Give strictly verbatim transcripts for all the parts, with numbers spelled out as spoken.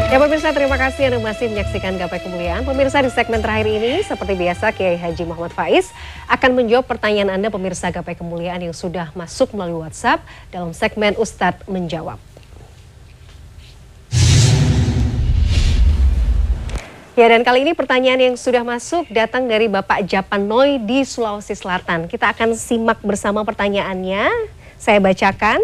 Ya pemirsa, terima kasih Anda masih menyaksikan Gapai Kemuliaan. Pemirsa, di segmen terakhir ini seperti biasa Kiai Haji Muhammad Faiz akan menjawab pertanyaan Anda pemirsa Gapai Kemuliaan yang sudah masuk melalui WhatsApp dalam segmen Ustadz Menjawab. Ya, dan kali ini pertanyaan yang sudah masuk datang dari Bapak Japanoy di Sulawesi Selatan. Kita akan simak bersama pertanyaannya. Saya bacakan.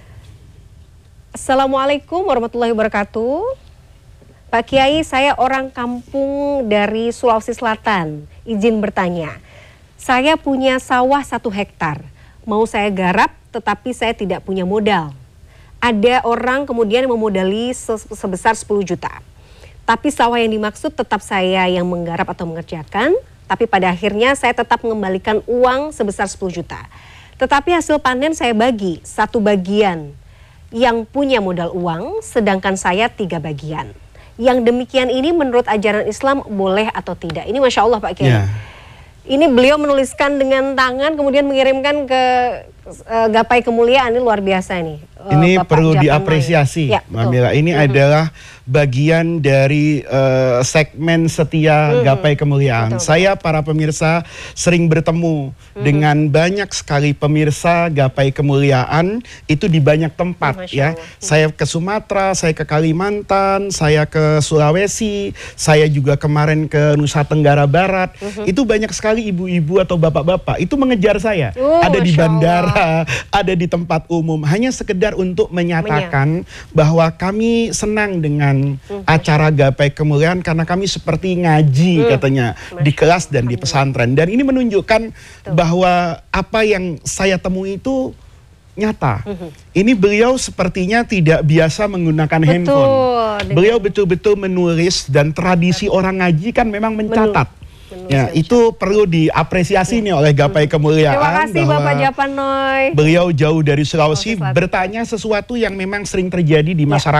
Assalamualaikum warahmatullahi wabarakatuh. Pak Kiai, saya orang kampung dari Sulawesi Selatan. Izin bertanya, saya punya sawah satu hektar. Mau saya garap, tetapi saya tidak punya modal. Ada orang kemudian memodali sebesar sepuluh juta. Tapi sawah yang dimaksud tetap saya yang menggarap atau mengerjakan. Tapi pada akhirnya saya tetap mengembalikan uang sebesar sepuluh juta. Tetapi hasil panen saya bagi satu bagian yang punya modal uang, sedangkan saya tiga bagian. Yang demikian ini menurut ajaran Islam boleh atau tidak? Ini Masya Allah Pak Kiai. Yeah. Ini beliau menuliskan dengan tangan kemudian mengirimkan ke uh, Gapai Kemuliaan. Ini luar biasa ini. Uh, ini Bapak perlu Japanoy. Diapresiasi ya, Mbak Mira. Ini mm-hmm. adalah bagian dari uh, segmen setia mm-hmm. Gapai Kemuliaan. Betul, Saya betul. para pemirsa sering bertemu mm-hmm. dengan banyak sekali pemirsa Gapai Kemuliaan itu di banyak tempat mm, ya. Mm-hmm. Saya ke Sumatera, saya ke Kalimantan, saya ke Sulawesi, saya juga kemarin ke Nusa Tenggara Barat. Mm-hmm. Itu banyak sekali ibu-ibu atau bapak-bapak itu mengejar saya. Uh, ada di bandara, ada di tempat umum, hanya sekedar untuk menyatakan Menya. bahwa kami senang dengan uh, acara Gapai Kemuliaan karena kami seperti ngaji uh, katanya Masya. di kelas dan di pesantren. Dan ini menunjukkan Tuh. bahwa apa yang saya temui itu nyata. Uh-huh. Ini beliau sepertinya tidak biasa menggunakan Betul. handphone. Dengan... Beliau betul-betul menulis, dan tradisi Betul. orang ngaji kan memang mencatat. Menu. Ya, itu perlu diapresiasi ya. nih oleh Gapai Kemuliaan. Terima kasih Bapak Japanoy. Beliau jauh dari Sulawesi bertanya sesuatu yang memang sering terjadi di masyarakat.